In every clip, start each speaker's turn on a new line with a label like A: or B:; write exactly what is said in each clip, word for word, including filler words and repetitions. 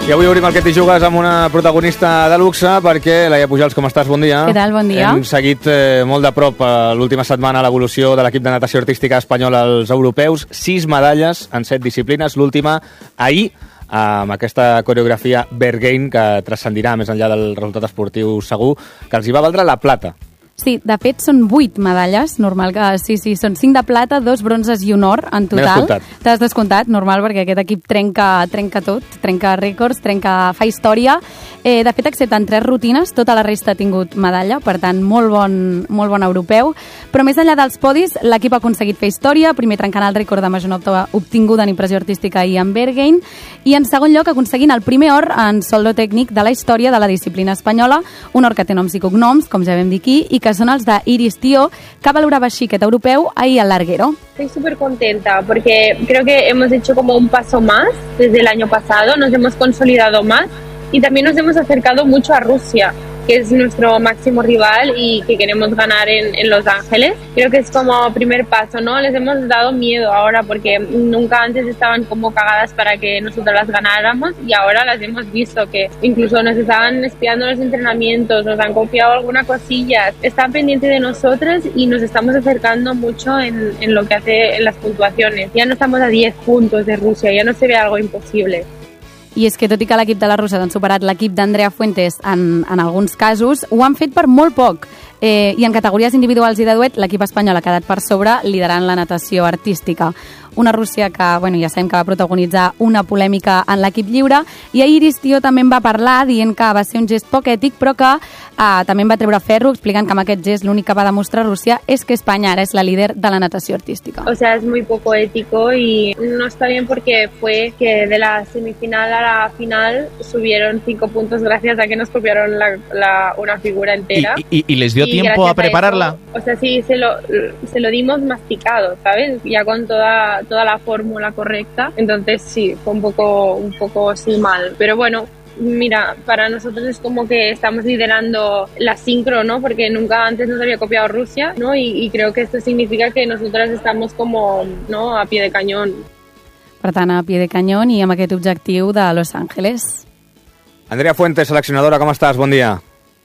A: I avui obrim el Que t'hi jugues amb una protagonista de luxe, perquè, Laia Pujals, com estàs? Bon dia.
B: Què tal? Bon dia.
A: Hem seguit eh, molt de prop eh, l'última setmana l'evolució de l'equip de natació artística espanyol als europeus. Sis medalles en set disciplines, l'última ahir, amb aquesta coreografia Berghain, que transcendirà més enllà del resultat esportiu segur, que els hi va valdre la plata.
B: Sí, de fet són vuit medalles, normal que sí, sí, són cinc de plata, dos bronzes i un or en total. T'has descomptat, normal, perquè aquest equip trenca, trenca tot, trenca rècords, trenca, fa història. Eh, de fet, excepte en tres rutines, tota la resta ha tingut medalla, per tant, molt bon, molt bon europeu. Però més enllà dels podis, l'equip ha aconseguit fer història, primer trencant el rècord de major nota obtinguda en impressió artística i en Berghain, i en segon lloc aconseguint el primer or en soldo tècnic de la història de la disciplina espanyola, un or que té noms i cognoms, com ja vam dir aquí, i que son els de Iris Tío, que valoraba així aquest europeu ahí al larguero.
C: Estoy súper contenta porque creo que hemos hecho como un paso más desde el año pasado, nos hemos consolidado más y también nos hemos acercado mucho a Rusia, que es nuestro máximo rival y que queremos ganar en, en Los Ángeles. Creo que es como primer paso, ¿no? Les hemos dado miedo ahora porque nunca antes estaban como cagadas para que nosotros las ganáramos y ahora las hemos visto, que incluso nos estaban espiando los entrenamientos, nos han copiado alguna cosilla, están pendientes de nosotras y nos estamos acercando mucho en, en lo que hace en las puntuaciones. Ya no estamos a diez puntos de Rusia, ya no se ve algo imposible.
B: I és que tot i que l'equip de la Russa han superat l'equip d'Andrea Fuentes en, en alguns casos, ho han fet per molt poc. Eh, I en categories individuals i de duet, l'equip espanyol ha quedat per sobre, liderant la natació artística. Una Rússia que, bueno, ja sabem que va protagonitzar una polèmica en l'equip lliure, i ahir Iris Tío també en va parlar dient que va ser un gest poc ètic, però que eh, també en va treure ferro, explicant que amb aquest gest l'únic que va demostrar Rússia és que Espanya ara és la líder de la natació artística.
C: O sea, es muy poco ético y no está bien porque fue que de la semifinal a la final subieron cinco puntos gracias a que nos copiaron la, la, una figura entera.
D: ¿Y, y, y les dio y tiempo a prepararla?
C: A eso, o sea, sí, se lo, se lo dimos masticado, ¿sabes? Ya con toda toda la fórmula correcta, entonces sí, fue un poco, un poco así mal, pero bueno, mira, para nosotros es como que estamos liderando la sincro, ¿no? Porque nunca antes nos había copiado Rusia, ¿no? Y, y creo que esto significa que nosotras estamos como, ¿no? A pie de cañón.
B: Per tant, a pie de cañón i amb aquest objectiu de Los Ángeles.
A: Andrea Fuentes, seleccionadora, com estàs? Bon dia.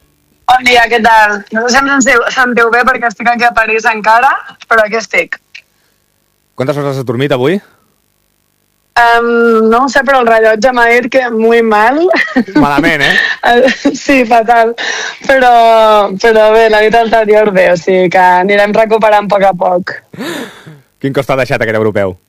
E: Bon dia, què tal? No sé si em sentiu, sentiu bé perquè estic aquí a París encara, però aquí estic.
A: Quantes hores has dormit avui?
E: Um, no ho sé, però el rellotge m'ha dit que muy mal.
A: Malament, eh?
E: Sí, fatal. Però, però bé, la nit anterior bé, o sigui que anirem recuperant a poc a poc.
A: Quin cost t'ha deixat aquest europeu?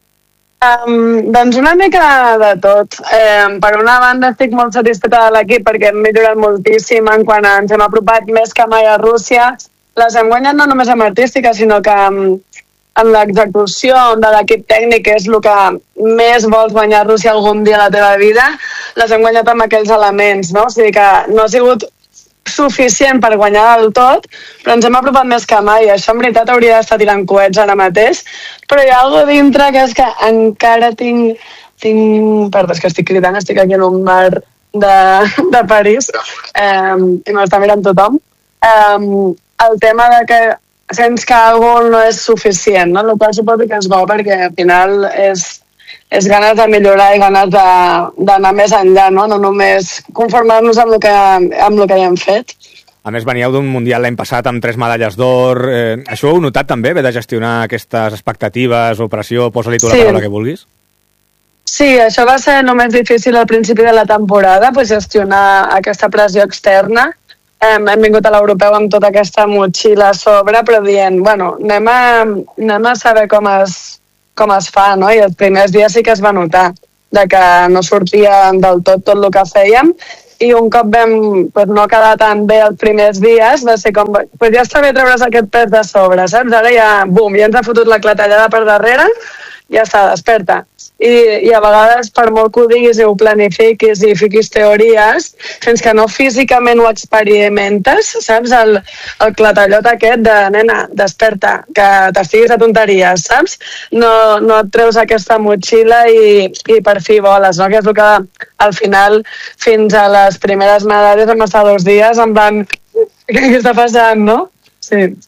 E: Um, doncs una mica de tot. Um, per una banda estic molt satisfeta de l'equip perquè hem millorat moltíssim en quan ens hem apropat més que mai a Rússia. Les hem guanyat no només amb artística, sinó que um, en l'execució de l'equip tècnic, que és el que més vols guanyar a Rússia algun dia a la teva vida, les hem guanyat amb aquells elements, no? O sigui que no ha sigut suficient per guanyar del tot, però ens hem apropat més que mai. Això en veritat hauria d'estar tirant coets ara mateix, però hi ha alguna dintre que és que encara tinc... tinc... Perdó, és que estic cridant, estic aquí en un bar de, de París um, i m'està mirant tothom. Um, el tema de que sents que algú no és suficient, no? El qual suposo que és bo perquè al final és, és ganes de millorar i ganes d'anar més enllà, no? No només conformar-nos amb el que, amb el que hem fet.
A: A més, veníeu d'un Mundial l'any passat amb tres medalles d'or. Eh, això ho heu notat també, haver de gestionar aquestes expectatives, operació, posa-li tu la paraula que vulguis?
E: Sí, això va ser només difícil al principi de la temporada, pues, gestionar aquesta pressió externa. Hem, hem vingut a l'europeu amb tota aquesta motxilla a sobre, però dient, bueno, anem a, anem a saber com es, com es fa, no? I els primers dies sí que es va notar de que no sortia del tot tot el que fèiem, i un cop vam pues, no quedar tan bé els primers dies, va ser com, pues ja està bé treure's aquest pes de sobre, saps? Ara ja, bum, ja ens ha fotut la clatellada per darrere, ja està, desperta. I, i a vegades, per molt que ho diguis i ho planifiquis i fiquis teories, fins que no físicament ho experimentes, saps? El, el clatallot aquest de, nena, desperta, que t'estiguis a tonteries, saps? No, no et treus aquesta motxilla i, i per fi voles, no? Que és el que al final, fins a les primeres medalles, vam estar dos dies en plan, què està passant, no? Sí.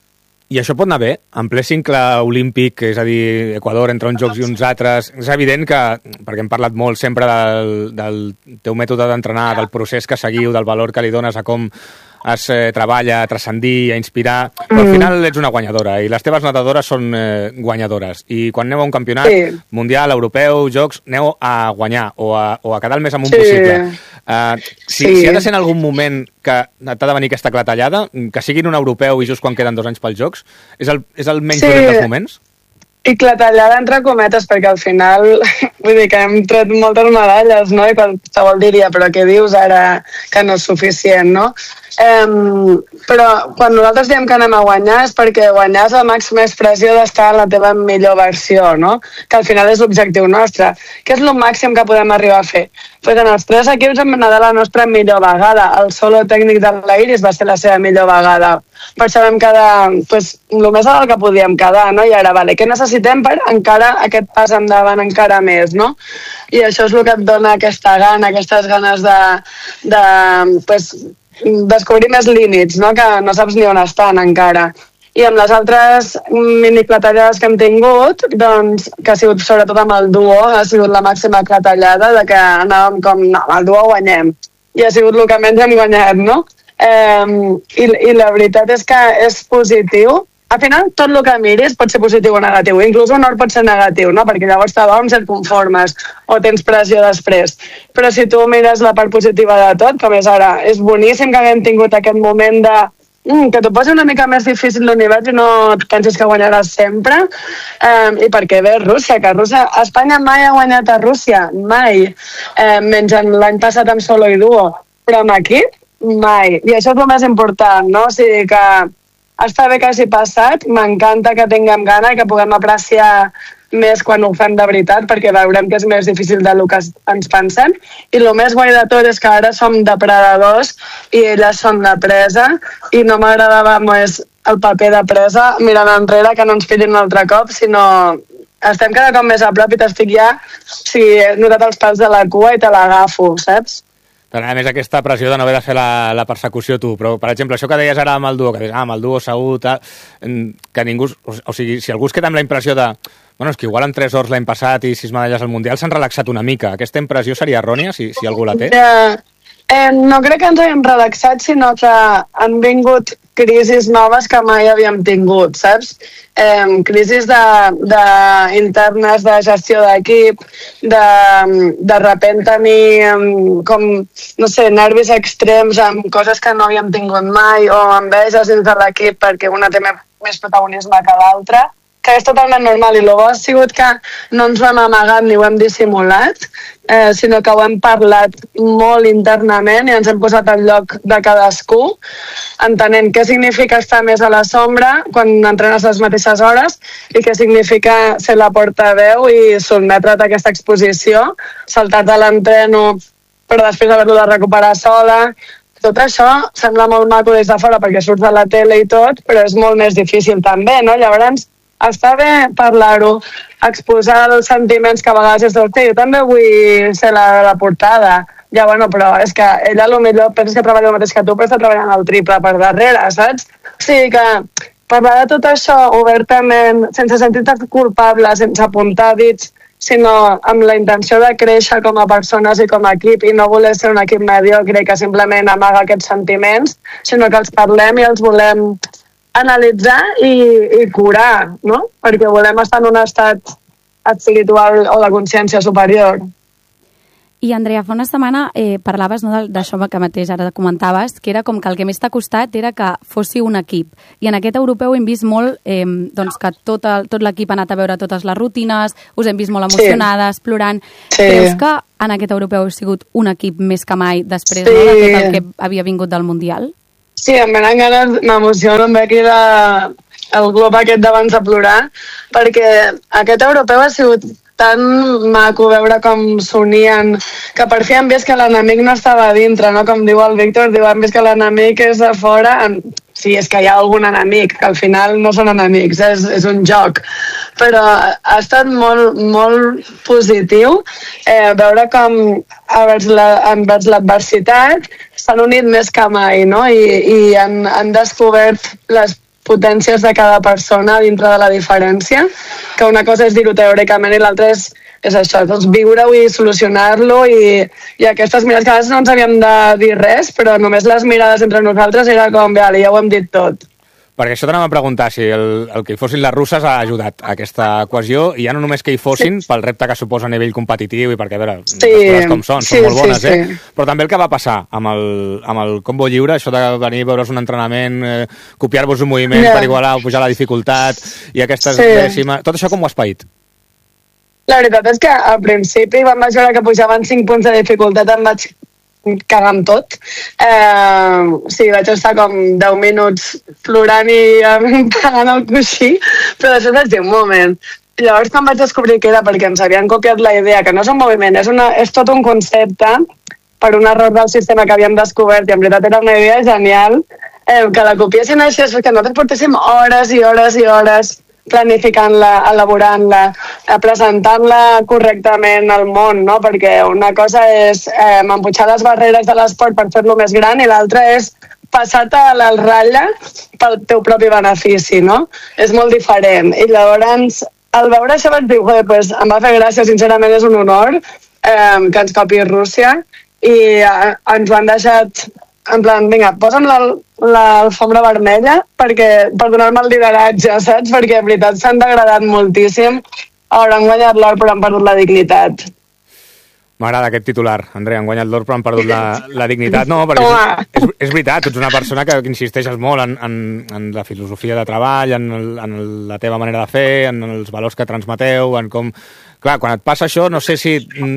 A: I això pot anar bé? En ple cincle olímpic, és a dir, Equador entre uns jocs i uns altres, és evident que, perquè hem parlat molt sempre del, del teu mètode d'entrenar, del procés que seguiu, del valor que li dones a com es eh, treballa, a transcendir, a inspirar, però al final ets una guanyadora i les teves nedadores són eh, guanyadores. I quan aneu a un campionat sí. mundial, europeu, jocs, aneu a guanyar o a, o a quedar el més amunt sí. possible. Uh, si, sí. si ha de ser en algun moment que t'ha de venir aquesta clatellada, que siguin un europeu i just quan queden dos anys pels jocs, és el, és el menys sí. dolent dels moments?
E: I clatellada entre cometes, perquè al final vull dir que hem tret moltes medalles, no? I qualsevol diria, però què dius ara que no és suficient, no? Um, però quan nosaltres diem que anem a guanyar és perquè guanyar és la màxima expressió d'estar en la teva millor versió, no? Que al final és l'objectiu nostre. Què és el màxim que podem arribar a fer? Pues en els tres equips hem anat a la nostra millor vegada. El solo tècnic de l'Iris va ser la seva millor vegada. Per això vam quedar pues, el més alt que podíem quedar, no? I ara, vale, què necessitem per encara aquest pas endavant encara més, no? I això és el que et dona aquesta gana, aquestes ganes de, de pues, descobrir més límits, no? Que no saps ni on estan encara. I amb les altres miniclatellades que hem tingut, doncs, que ha sigut sobretot amb el duo, ha sigut la màxima clatellada de que anàvem com, no, amb el duo guanyem. I ha sigut el que menys hem guanyat, no? Eh, i, I la veritat és que és positiu. Al final, tot el que miris pot ser positiu o negatiu. Inclús un or pot ser negatiu, no? Perquè llavors t'adorms i et conformes o tens pressió després. Però si tu mires la part positiva de tot, com és ara, és boníssim que haguem tingut aquest moment de mm, que t'ho posi una mica més difícil l'univers i no et pensis que guanyaràs sempre. Um, I perquè ve Rússia, que Rússia, Espanya mai ha guanyat a Rússia, mai. Um, menys l'any passat amb solo i duo. Però amb equip, mai. I això és el més important, no? O sigui que està bé que hagi passat, m'encanta que tinguem gana i que puguem apreciar més quan ho fem de veritat, perquè veurem que és més difícil del que ens pensem. I el més guai de tot és que ara som depredadors i elles són de presa, i no m'agradava més el paper de presa mirant enrere que no ens pillin un altre cop, sinó estem cada cop més a prop i t'estic ja, si he notat els pèls de la cua i te l'agafo, saps?
A: Però a més aquesta pressió de no haver de fer la, la persecució tu, però per exemple això que deies ara amb el duo, que deies, ah, amb el duo segur, tal, que ningú, o, o sigui, si algú es queda amb la impressió de, bueno, és que igual en tres ors l'any passat i sis medalles al Mundial s'han relaxat una mica, aquesta impressió seria errònia si, si algú la té?
E: Yeah. Eh, no crec que ens haguem relaxat, sinó que han vingut crisis noves que mai havíem tingut, saps? Eh, crisis de, de internes de gestió d'equip, de, de repent tenir com, no sé, nervis extrems amb coses que no havíem tingut mai, o enveges dins de l'equip perquè una té més protagonisme que l'altra, que és totalment normal, i el bo ha sigut que no ens ho hem amagat ni ho hem dissimulat, eh, sinó que ho hem parlat molt internament i ens hem posat al lloc de cadascú, entenent què significa estar més a la sombra quan entrenes les mateixes hores i què significa ser la portaveu i sotmetre't a aquesta exposició, saltar-te l'entreno però després haver-lo de recuperar sola. Tot això sembla molt maco des de fora perquè surts de la tele i tot, però és molt més difícil també, no? Llavors, està bé parlar-ho, exposar els sentiments que a vegades és del jo també vull ser la, la portada. Ja, bueno, però és que ella a lo millor pensa que treballa el mateix que tu, però està treballant el triple per darrere, saps? O sigui que parlar de tot això obertament, sense sentir-te culpable, sense apuntar dits, sinó amb la intenció de créixer com a persones i com a equip i no voler ser un equip mediocre que simplement amaga aquests sentiments, sinó que els parlem i els volem analitzar i, i curar, no? Perquè volem estar en un estat espiritual o de consciència superior.
B: I, Andrea, fa una setmana eh, parlaves no, d'això que mateix ara comentaves, que era com que el que més t'ha costat era que fossi un equip. I en aquest europeu hem vist molt eh, doncs que tot, el, tot l'equip ha anat a veure totes les rutines, us hem vist molt emocionades, sí. plorant. Sí. Creus que en aquest europeu ha sigut un equip més que mai després sí. no, de tot el que havia vingut del Mundial?
E: Sí, em venen ganes, m'emociono em ve aquí la, el glob aquest d'abans de plorar, perquè aquest europeu ha sigut tan maco veure com s'unien, que per fi hem vist que l'enemic no estava a dintre, no? Com diu el Víctor, diu, hem vist que l'enemic és a fora, sí, és que hi ha algun enemic, que al final no són enemics, és, és un joc, però ha estat molt, molt positiu eh, veure com envers l'adversitat s'han unit més que mai, no? I, i han, han descobert les potències de cada persona dintre de la diferència, que una cosa és dir-ho teòricament i l'altra és, és això, doncs viure-ho i solucionar-lo i, i aquestes mirades que a vegades no ens havíem de dir res, però només les mirades entre nosaltres era com, bé, ja ho hem dit tot.
A: Perquè això t'anava a preguntar si el, el que hi fossin les russes ha ajudat a aquesta cohesió, i ja no només que hi fossin, sí. pel repte que suposa a nivell competitiu, i perquè, a veure, sí. les coses com són, sí, són molt bones, sí, sí. eh? Però també el que va passar amb el, amb el combo lliure, això de venir a veure's un entrenament, eh, copiar-vos un moviment yeah. per igualar o pujar la dificultat, i aquestes sí. dècimes... Tot això com ho has paït?
E: La veritat és que al principi vam veure que pujaven cinc punts de dificultat, em vaig cagar amb tot. Eh, sí, vaig estar com deu minuts plorant i pagant el coixí, però després vaig dir un moment. Llavors, quan vaig descobrir que era perquè ens havien copiat la idea, que no és un moviment, és, una, és tot un concepte per un error del sistema que havíem descobert, i en veritat era una idea genial, eh, que la copiessin així, és que nosaltres portéssim hores i hores i hores planificant-la, elaborant-la, presentant-la correctament al món, no? Perquè una cosa és eh, empujar les barreres de l'esport per fer-lo més gran i l'altra és passar-te a la ratlla pel teu propi benefici, no? És molt diferent. I llavors, al veure això vaig dir, pues, em va fer gràcia, sincerament és un honor eh, que ens copi Rússia, i eh, ens ho han deixat en plan, vinga, posa'm l'alfombra vermella perquè, per donar-me el lideratge, saps? Perquè en veritat s'han degradat moltíssim, hauran guanyat l'or però han perdut la dignitat.
A: M'agrada aquest titular, Andrea, han guanyat l'or però han perdut la, la dignitat. No, perquè és, és, és veritat, tu ets una persona que insisteixes molt en, en, en la filosofia de treball, en, el, en la teva manera de fer, en els valors que transmeteu, en com... Clar, quan et passa això, no sé si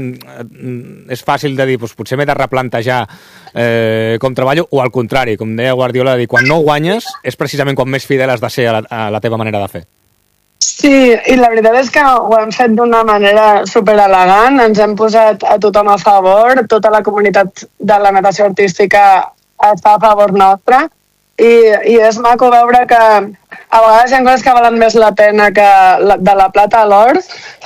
A: mm, és fàcil de dir, doncs, potser m'he de replantejar eh, com treballo, o al contrari, com deia Guardiola, de dir, quan no guanyes és precisament quan més fidel has de ser a la, a la teva manera de fer.
E: Sí, i la veritat és que ho hem fet d'una manera superelegant, ens hem posat a tothom a favor, tota la comunitat de la natació artística està a favor nostre, i, i és maco veure que a vegades hi ha coses que valen més la pena que la, de la plata a l'or.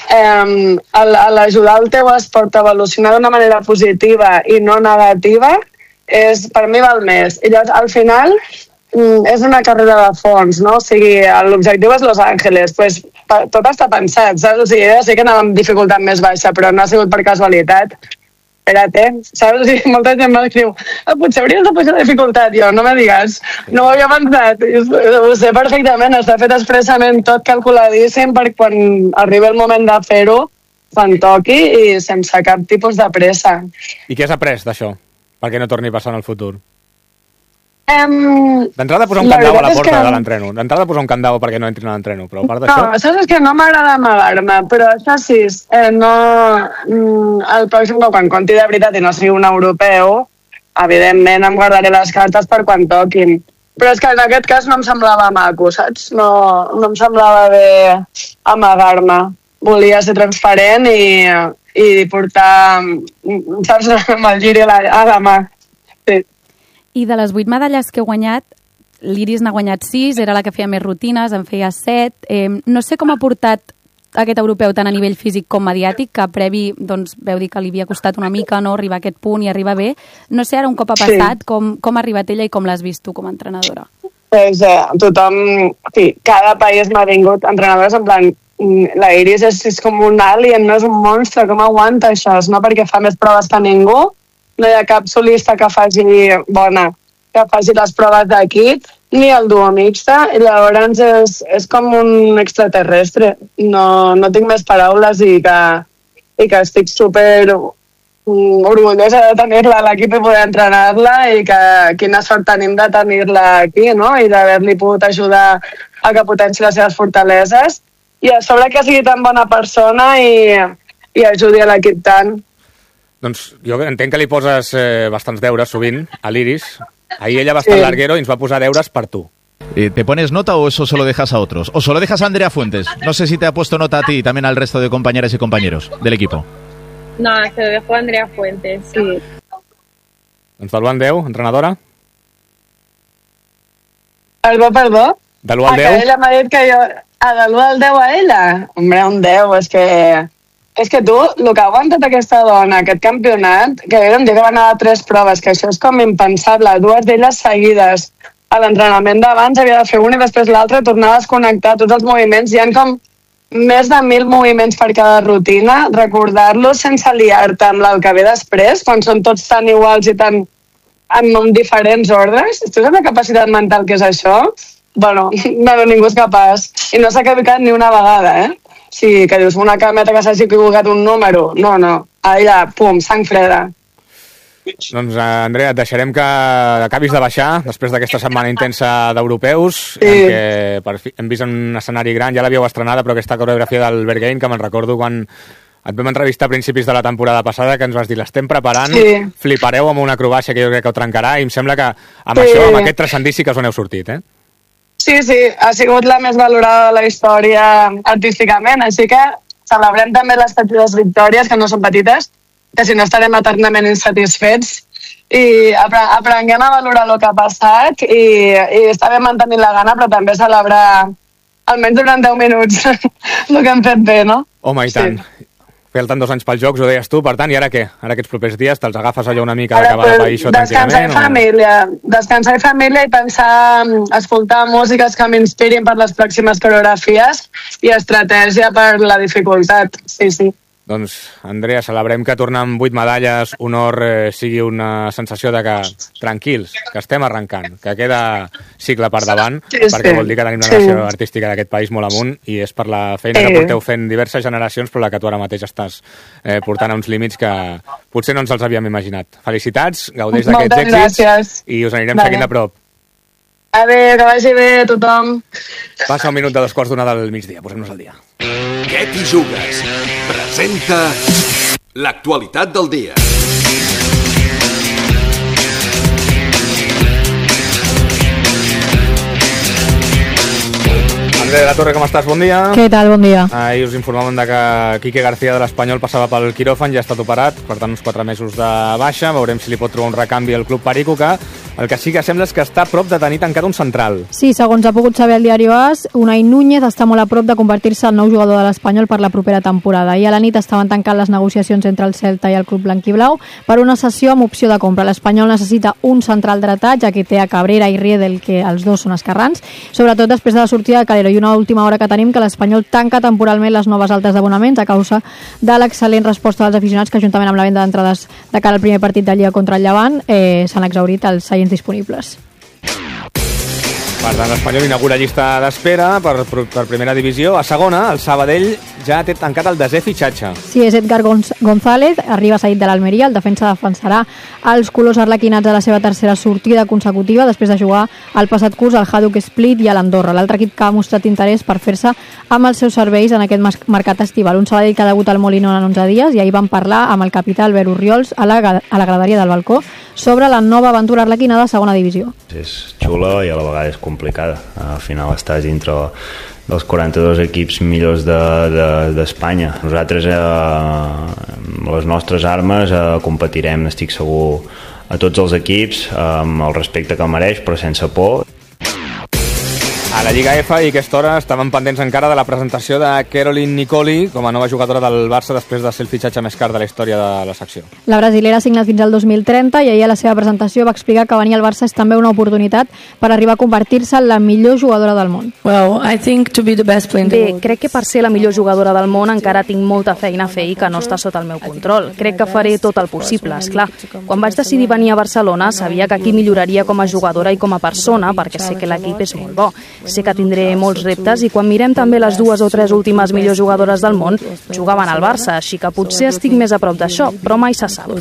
E: Eh, l'ajudar el teu esport a evolucionar d'una manera positiva i no negativa és, per mi val més. I llavors, al final, és una carrera de fons, no? O sigui, l'objectiu és Los Angeles, pues, tot està pensat, saps? O sigui, sí que anàvem amb dificultat més baixa, però no ha sigut per casualitat. Espera't, saps? O sigui, molta gent m'escriu, potser hauries de pujar la dificultat. Jo, no me digues, no ho havia pensat. Ho sé perfectament, està fet expressament tot calculadíssim per quan arribi el moment de fer-ho, quan toqui i sense cap tipus de pressa.
A: I què has après d'això? Perquè no torni a passar en el futur?
E: Um,
A: D'entrada posar un candau a la porta que... de l'entreno. D'entrada posar un candau perquè no entrin a l'entreno, però a part d'això...
E: No, saps? És que no m'agrada amagar-me, però això sí, eh, no... El pròxim, quan conti de veritat i no sigui un europeu, evidentment em guardaré les cartes per quan toquin. Però és que en aquest cas no em semblava maco, saps? No, no em semblava bé amagar-me. Volia ser transparent i, i portar, saps, amb el giri a la, a la mà. Sí.
B: I de les vuit medalles que he guanyat, l'Iris n'ha guanyat sis, era la que feia més rutines, en feia set. Eh, no sé com ha portat aquest europeu tant a nivell físic com mediàtic, que previ doncs, veu dir que li havia costat una mica no arribar a aquest punt i arribar bé. No sé ara un cop ha passat, sí. com, com ha arribat ella i com l'has vist tu com a entrenadora.
E: Pues, eh, tothom, sí, cada país m'ha vingut entrenadors en plan, la Iris és, és com un alien, no és un monstre, com aguanta això? No perquè fa més proves que ningú, no hi ha cap solista que faci bona, que faci les proves d'equip, ni el duo mixta, i llavors és, és com un extraterrestre. No, no tinc més paraules i que, i que estic super orgullosa de tenir-la a l'equip i poder entrenar-la, i que quina sort tenim de tenir-la aquí, no? I d'haver-li pogut ajudar a que potenci les seves fortaleses, i a sobre que sigui tan bona persona i, i ajudi a l'equip tant.
A: Doncs jo entenc que li poses eh, bastants deures sovint a l'Iris. Ahir ella va estar sí. al larguero i ens va posar deures per tu.
D: Eh, ¿Te pones nota o eso solo dejas a otros? ¿O solo dejas a Andrea Fuentes? No sé si te ha puesto nota a ti y también al resto de compañeras y compañeros del equipo.
C: No, se lo dejo a Andrea Fuentes, sí.
A: Doncs de l'u al deu, entrenadora?
E: Perdó, perdó?
A: De l'u al deu?
E: Ah, que ella m'ha dit que jo... Ah, de l'u al deu a ella? Hombre, un deu, és que... És que tu, el que ha aguantat aquesta dona, aquest campionat, que era un dia que va anar a tres proves, que això és com impensable, dues d'elles seguides, a l'entrenament d'abans havia de fer un i després l'altre, tornar a desconnectar tots els moviments. Hi ha com més de mil moviments per cada rutina. Recordar-los sense liar-te amb el que ve després, quan són tots tan iguals i tan en diferents ordres. Tu saps la capacitat mental que és això? Bueno, no, ningú és capaç. I no s'ha equivocat ni una vegada, eh? Sí, que dius una cameta que s'hagi equivocat un número. No, no. Allà, pum, sang freda.
A: Doncs, Andrea, et deixarem que acabis de baixar després d'aquesta setmana intensa d'europeus, sí. en què per fi, hem vist un escenari gran, ja l'havíeu estrenada, però aquesta coreografia del Berghain, que me'n recordo quan et vam entrevistar a principis de la temporada passada, que ens vas dir, l'estem preparant, sí. flipareu amb una acrobàcia que jo crec que ho trencarà, i em sembla que amb sí. això, amb aquest transcendici que us n'heu sortit, eh?
E: Sí, sí, ha sigut la més valorada de la història artísticament, així que celebrem també les petites victòries, que no són petites, que si no estarem eternament insatisfets, i aprenguem a valorar el que ha passat i, i està bé mantenir la gana, però també celebrar almenys durant deu minuts el que hem fet bé, no?
A: Home, i tant. Sí. Falten dos anys pels Jocs, ho deies tu, per tant, i ara què? Ara aquests propers dies te'ls agafes allò una mica d'acabar de país o tranquil·lament?
E: Descansar i família, o... descansar i família i pensar, escoltar músiques que m'inspirin per les pròximes coreografies i estratègia per la dificultat, sí, sí.
A: Doncs, Andrea, celebrem que tornar amb vuit medalles, honor, eh, sigui una sensació de que tranquils, que estem arrencant, que queda cicle per davant, sí, sí. perquè vol dir que tenim la nació sí. artística d'aquest país molt amunt, i és per la feina sí. que porteu fent diverses generacions, però la que tu ara mateix estàs eh, portant a uns límits que potser no ens els havíem imaginat. Felicitats, gaudeix d'aquests èxits, gràcies. I us anirem vale. seguint de prop.
E: Adéu, que vagi bé a tothom.
A: Passa un minut de dos quarts d'una del migdia, posem-nos al dia.
F: Què t'hi jugues? Presenta l'actualitat del dia.
A: Andrea de la Torre, com estàs? Bon dia.
B: Què tal? Bon dia.
A: Ahir us informàvem de que Quique García de l'Espanyol passava pel quiròfan, ja ha estat operat, per tant uns quatre mesos de baixa, veurem si li pot trobar un recanvi al club Perico, que el que sí que sembla és que està a prop de tenir tancat un central.
B: Sí, segons ha pogut saber el diari As, Unai Núñez està molt a prop de convertir-se en nou jugador de l'Espanyol per la propera temporada. Ahir a la nit estaven tancant les negociacions entre el Celta i el club blanquiblau per una cessió amb opció de compra. L'Espanyol necessita un central dretà, ja que té a Cabrera i Riedel, que els dos són esquerrans, sobretot després de la sortida de Calero. I una última hora que tenim que l'Espanyol tanca temporalment les noves altes d'abonaments a causa de l'excel·lent resposta dels aficionats que, juntament amb la venda d'entrades de cara al primer partit de Lliga contra el Llevant, eh, s'han exhaurit els seients disponibles.
A: Per tant, l'Espanyol inaugura llista d'espera per, per primera divisió. A segona, el Sabadell ja té tancat el desè fitxatge.
B: Sí, és Edgar González, arriba cedit de l'Almeria. El defensa defensarà els colors arlequinats a la seva tercera sortida consecutiva després de jugar el passat curs al Hajduk Split i a l'Andorra. L'altre equip que ha mostrat interès per fer-se amb els seus serveis en aquest mercat estival. Un Sabadell que ha debutat al Molinón en onze dies, i ahir van parlar amb el capità Albert Orriols a la, a la graderia del balcó sobre la nova aventura arlequina de segona divisió.
G: És xula i a la vegada és complicada. Al final estàs dintre dels quaranta-dos equips millors d'Espanya. De, de, Nosaltres, eh, amb les nostres armes, eh, competirem, estic segur, a tots els equips, eh, amb el respecte que mereix, però sense por.
A: A la Lliga F i aquesta hora estaven pendents encara de la presentació de Caroline Nicoli com a nova jugadora del Barça després de ser el fitxatge més car de la història de la secció.
B: La brasilera ha signat fins al dos mil trenta i ahir a la seva presentació va explicar que venir al Barça és també una oportunitat per arribar a convertir-se en la millor jugadora del món.
H: Well, I think to be the best player in the
I: Bé,
H: world.
I: crec que per ser la millor jugadora del món encara tinc molta feina a fer i que no està sota el meu control. Crec que faré tot el possible, esclar. Quan vaig decidir venir a Barcelona sabia que aquí milloraria com a jugadora i com a persona, perquè sé que l'equip és molt bo. Sé que tindré molts reptes i quan mirem també les dues o tres últimes millors jugadores del món jugaven al Barça, així que potser estic més a prop d'això, però mai se sap.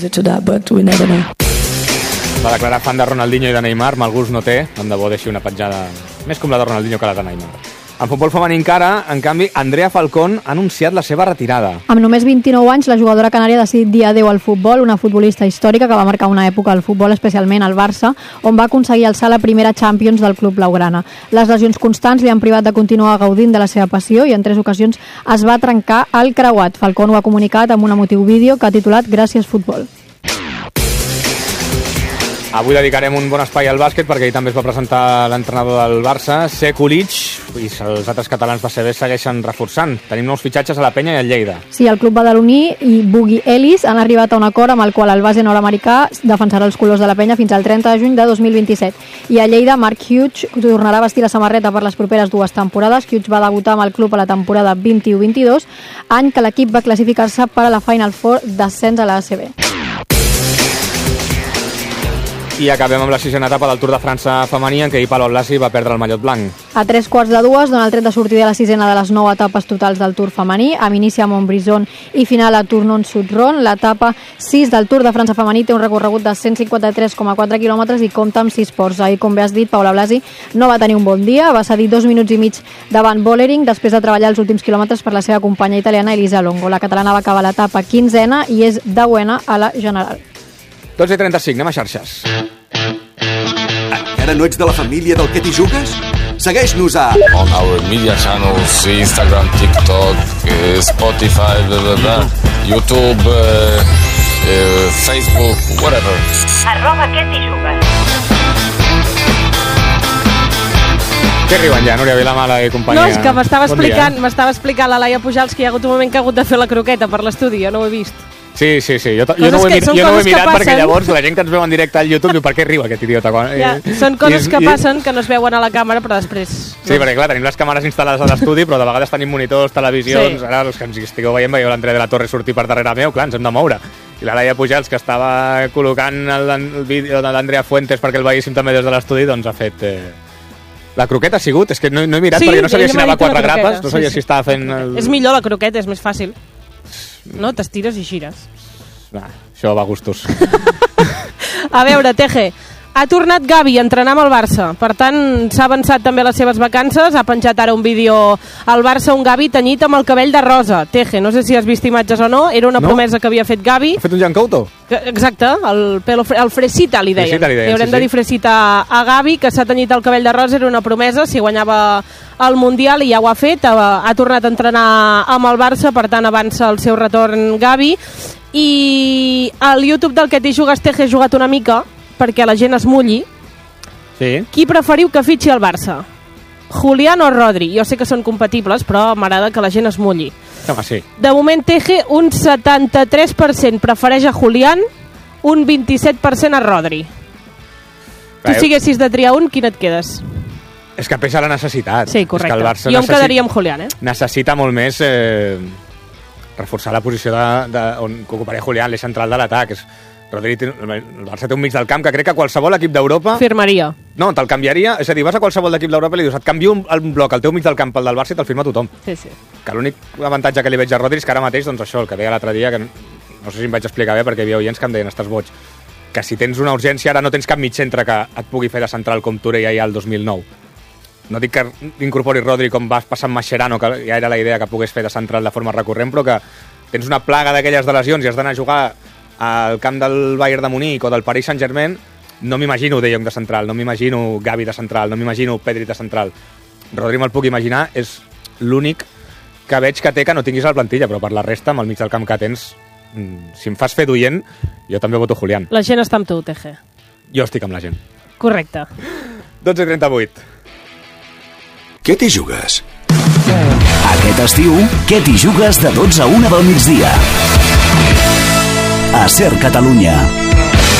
A: Va declarar fan de Ronaldinho i de Neymar, mal gust no té, tant de bo deixi una petjada més com la de Ronaldinho que la de Neymar. En futbol femení encara, en canvi, Andrea Falcón ha anunciat la seva retirada.
B: Amb només vint-i-nou anys, la jugadora canària ha decidit dir adeu al futbol, una futbolista històrica que va marcar una època al futbol, especialment al Barça, on va aconseguir alçar la primera Champions del club blaugrana. Les lesions constants li han privat de continuar gaudint de la seva passió i en tres ocasions es va trencar el creuat. Falcón ho ha comunicat amb un emotiu vídeo que ha titulat Gràcies futbol.
A: Avui dedicarem un bon espai al bàsquet perquè ahir també es va presentar l'entrenador del Barça, Sekulic, i els altres catalans de C B segueixen reforçant. Tenim nous fitxatges a la Penya i al Lleida.
J: Sí, el club badaloní i Boogie Ellis han arribat a un acord amb el qual el base nord-americà defensarà els colors de la Penya fins al trenta de juny de dos mil vint-i-set. I a Lleida, Mark Hughes tornarà a vestir la samarreta per les properes dues temporades. Hughes va debutar amb el club a la temporada vint-i-u vint-i-dos, any que l'equip va classificar-se per a la Final Four d'ascens a la A C B.
A: I acabem amb la sisena etapa del Tour de França femení, en què ahir Palol Lassi va perdre el mallot blanc.
J: A tres quarts de dues dona el tret de sortida de la sisena de les nou etapes totals del Tour femení, amb inici a Montbrison i final a Tournon-Sud-Ron. L'etapa sis del Tour de França femení té un recorregut de cent cinquanta-tres coma quatre quilòmetres i compta amb sis ports. Ahir, com bé has dit, Paula Blasi no va tenir un bon dia, va cedir dos minuts i mig davant Bollering després de treballar els últims quilòmetres per la seva companya italiana Elisa Longo. La catalana va acabar l'etapa quinzena i és deuena a la general.
A: dotze i trenta-cinc, anem a xarxes.
F: Encara no ets de la família del Que t'hi jugues? Segueix-nos a...
K: On our media channels, Instagram, TikTok, uh, Spotify, blah, blah, blah, YouTube, uh, uh, Facebook, whatever.
L: Arroba Que t'hi jugues.
A: Què riuen ja, Núria Vilamala i companyia?
M: No, és que m'estava explicant, m'estava explicant la Laia Pujals que hi ha hagut un moment que ha hagut de fer la croqueta per l'estudi, jo no ho he vist.
A: Sí, sí, sí. Jo, jo no ho he, jo no ho he mirat perquè llavors la gent que ens veu en directe al YouTube diu per què riu aquest idiota?
M: Ja, són coses que passen que no es veuen a la càmera però després...
A: Sí, no? Perquè clar, tenim les càmeres instal·lades a l'estudi però de vegades tenim monitors, televisions... Sí. Ara els que ens estigueu veient veieu l'Andrea de la Torre sortir per darrere meu, clar, ens hem de moure. I la Laia Pujals, que estava col·locant el, el vídeo de l'Andrea Fuentes perquè el veiéssim també des de l'estudi, doncs ha fet... Eh... La croqueta ha sigut? És que no, no he mirat sí, perquè no sabia si anava a quatre grapes, no sabia sí, sí. si estava fent... El...
M: És millor la croqueta, és més fàcil. No? T'estires i gires.
A: Ah, això va a gustos.
M: A veure, Teje, ha tornat Gavi a entrenar amb el Barça. Per tant, s'ha avançat també les seves vacances. Ha penjat ara un vídeo al Barça, un Gavi tenyit amb el cabell de rosa. Teje, no sé si has vist imatges o no. Era una no? promesa que havia fet Gavi.
A: Ha fet un Jan Couto?
M: Exacte, el, pelo, el fresita li deien. Fresita li deien, haurem sí, de dir fresita a Gavi, que s'ha tenyit el cabell de rosa. Era una promesa, si guanyava el Mundial i ja ho ha fet. Ha, ha tornat a entrenar amb el Barça, per tant avança el seu retorn Gavi. I al YouTube del Que t'hi jugues, Teje, he jugat una mica perquè la gent es mulli.
A: Sí.
M: Qui preferiu que fitxi el Barça? Julián o Rodri? Jo sé que són compatibles, però m'agrada que la gent es mulli.
A: Home, sí.
M: De moment, Teje, un setanta-tres per cent prefereix a Julián, un vint-i-set per cent a Rodri. Clar, tu siguessis de triar un, quin et quedes?
A: És que pesa la necessitat.
M: Sí, correcte.
A: És que el Barça
M: jo em quedaria amb Julián, eh?
A: Necessita molt més eh, reforçar la posició de, de, on ocuparia Julián, l'eix central de l'atac. És, Rodri, el Barça té un mig del camp que crec que qualsevol equip d'Europa...
M: Firmaria.
A: No, te'l canviaria. És a dir, vas a qualsevol equip d'Europa i li dius, et canvio un, un bloc al teu mig del camp pel del Barça i te'l firma tothom.
M: Sí, sí.
A: Que l'únic avantatge que li veig a Rodri és que ara mateix, doncs això, el que deia l'altre dia, que no, no sé si em vaig explicar bé perquè hi havia oients que em deien, estàs boig, que si tens una urgència ara no tens cap mig centre que et pugui fer de central com Touré ja el dos mil nou. No dic que incorpori Rodri com vas passar amb Mascherano, que ja era la idea que pogués fer de central de forma recurrent, però que tens una plaga d'aquelles de lesions i has d'anar a jugar al camp del Bayern de Munic o del Paris Saint-Germain, no m'imagino De Jong de central, no m'imagino Gavi de central, no m'imagino Pedri de central. Rodri me'l puc imaginar, és l'únic que veig que té que no tinguis a la plantilla, però per la resta, amb el mig del camp que tens, si em fas fer d'oient, jo també voto Julián.
M: La gent està amb tu, Teje.
A: Jo estic amb la gent.
M: Correcte.
A: dotze i trenta-vuit.
F: Què t'hi jugues?
N: Aquest estiu, què t'hi jugues de dotze a una del migdia? A Ser Catalunya.